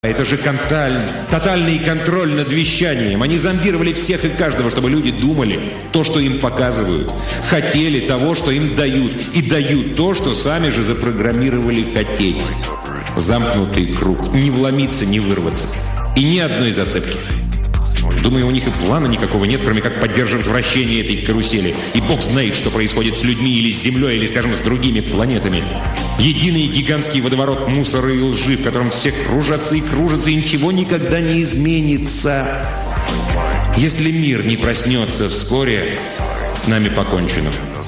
Это же тотальный контроль над вещанием. Они зомбировали всех и каждого, чтобы люди думали то, что им показывают. Хотели того, что им дают. И дают то, что сами же запрограммировали хотеть. Замкнутый круг. Не вломиться, не вырваться. И ни одной зацепки. Думаю, у них и плана никакого нет, кроме как поддерживать вращение этой карусели. И бог знает, что происходит с людьми или с Землей, или, скажем, с другими планетами. Единый гигантский водоворот мусора и лжи, в котором все кружатся и кружатся, и ничего никогда не изменится. Если мир не проснется вскоре, с нами покончено.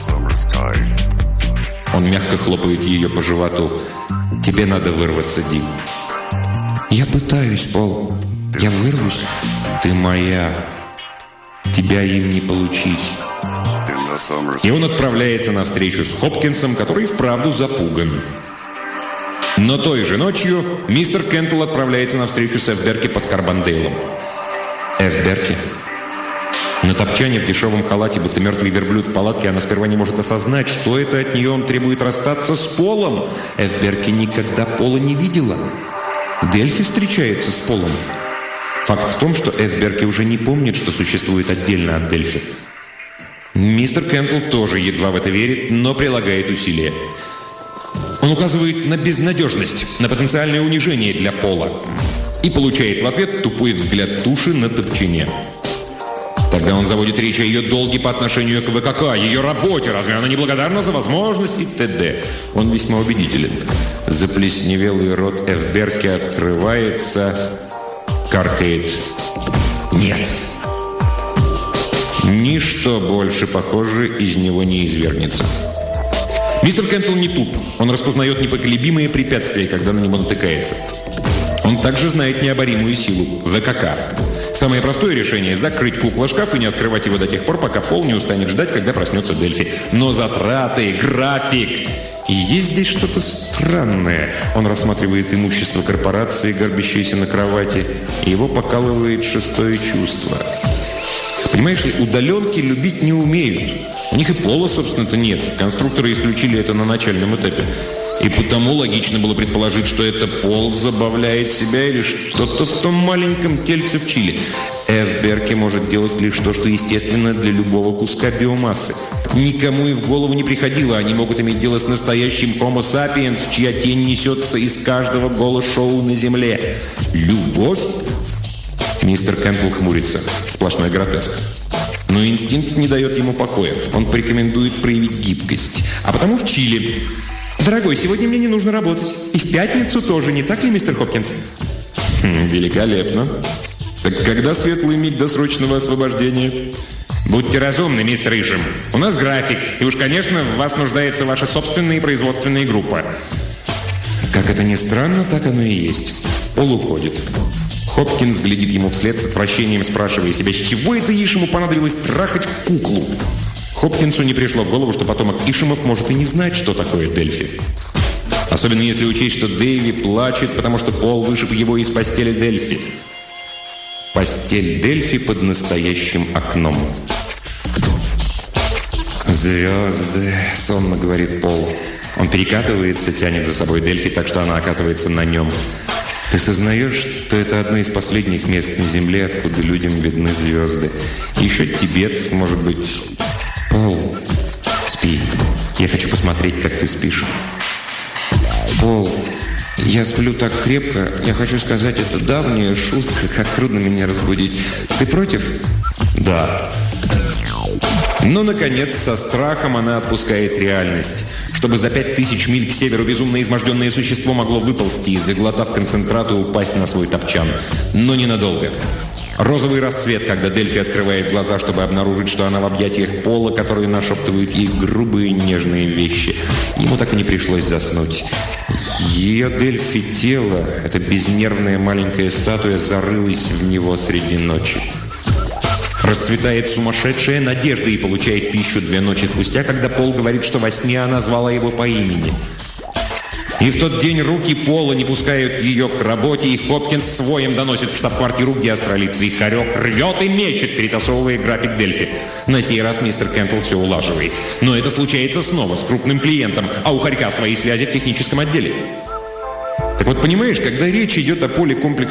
Он мягко хлопает ее по животу. Тебе надо вырваться, Ди. Я пытаюсь, Пол. Я вырвусь. Ты моя. Тебя им не получить. И он отправляется на встречу с Хопкинсом, который вправду запуган. Но той же ночью мистер Кентл отправляется на встречу с Эф Берки под Карбандейлом. Эф Берки? На топчане в дешевом халате, будто мертвый верблюд в палатке, она сперва не может осознать, что это от нее. Он требует расстаться с Полом. Эф Берки никогда Пола не видела. Дельфи встречается с Полом. Факт в том, что Эф Берки уже не помнит, что существует отдельно от Дельфи. Мистер Кентл тоже едва в это верит, но прилагает усилия. Он указывает на безнадежность, на потенциальное унижение для Пола. И получает в ответ тупой взгляд туши на топчине. Тогда он заводит речь о ее долге по отношению к ВКК, ее работе. Разве она не благодарна за возможности т.д.? Он весьма убедителен. Заплесневелый рот Эф Берки открывается, каркает. Нет. Ничто больше, похоже, из него не извергнется. Мистер Кентл не туп. Он распознает непоколебимые препятствия, когда на него натыкается. Он также знает необоримую силу – ВКК. Самое простое решение – закрыть кукла-шкаф и не открывать его до тех пор, пока Пол не устанет ждать, когда проснется Дельфи. Но затраты, график… И есть здесь что-то странное. Он рассматривает имущество корпорации, горбящееся на кровати, и его покалывает шестое чувство. Понимаешь ли, удаленки любить не умеют. У них и пола, собственно-то, нет. Конструкторы исключили это на начальном этапе. И потому логично было предположить, что это Пол забавляет себя или что-то в том маленьком тельце в чили. Эф Берки может делать лишь то, что естественно для любого куска биомассы. Никому и в голову не приходило. Они могут иметь дело с настоящим Homo sapiens, чья тень несется из каждого голошоу на Земле. Любовь? Мистер Кэмпбелл хмурится. Сплошной гротеск. Но инстинкт не дает ему покоя. Он порекомендует проявить гибкость. А потому в Чили. «Дорогой, сегодня мне не нужно работать. И в пятницу тоже, не так ли, мистер Хопкинс?» «Великолепно. Так когда светлый миг досрочного освобождения?» «Будьте разумны, мистер Ишем. У нас график. И уж, конечно, в вас нуждается ваша собственная производственная группа». Как это ни странно, так оно и есть. Пол уходит. Хопкинс глядит ему вслед с отвращением, спрашивая себя, с чего это Ишему понадобилось трахать куклу. Хопкинсу не пришло в голову, что потомок Ишемов может и не знать, что такое Дельфи. Особенно если учесть, что Дэйви плачет, потому что Пол вышиб его из постели Дельфи. Постель Дельфи под настоящим окном. «Звезды», — сонно говорит Пол. Он перекатывается, тянет за собой Дельфи, так что она оказывается на нем. «Ты сознаешь, что это одно из последних мест на Земле, откуда людям видны звезды? Еще Тибет, может быть...» «Пол, спи. Я хочу посмотреть, как ты спишь». «Пол, я сплю так крепко. Я хочу сказать, это давняя шутка, как трудно меня разбудить. Ты против?» «Да». Но, наконец, со страхом она отпускает реальность. Чтобы за 5000 миль к северу безумно изможденное существо могло выползти и, заглотав концентрат, упасть на свой топчан. Но ненадолго. Розовый рассвет, когда Дельфи открывает глаза, чтобы обнаружить, что она в объятиях Пола, которые нашептывают ей грубые нежные вещи. Ему так и не пришлось заснуть. Ее Дельфи тело, эта безнервная маленькая статуя, зарылась в него среди ночи. Расцветает сумасшедшая надежда и получает пищу 2 ночи спустя, когда Пол говорит, что во сне она звала его по имени. И в тот день руки Пола не пускают ее к работе, и Хопкинс своим доносит в штаб-квартиру, где австралийцы, и хорек рвет и мечет, перетасовывая график Дельфи. На сей раз мистер Кентл все улаживает. Но это случается снова с крупным клиентом, а у хорька свои связи в техническом отделе. Так вот, понимаешь, когда речь идет о поле комплекса